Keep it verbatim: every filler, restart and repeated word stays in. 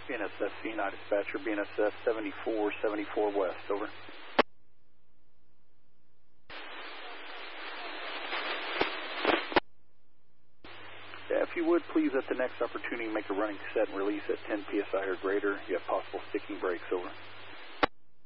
B N S F C nine dispatcher, B N S F seventy-four seventy-four west, over. Yeah, if you would, please at the next opportunity make a running set and release at ten P S I or greater. You have possible sticking brakes, over.